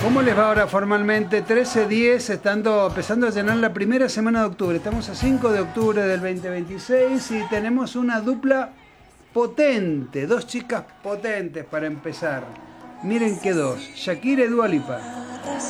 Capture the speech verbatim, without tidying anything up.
¿Cómo les va ahora formalmente? trece diez, estando, empezando a llenar la primera semana de octubre. Estamos a cinco de octubre del veinte veintiséis y tenemos una dupla potente, dos chicas potentes para empezar. Miren qué dos, Shakira y Dua Lipa.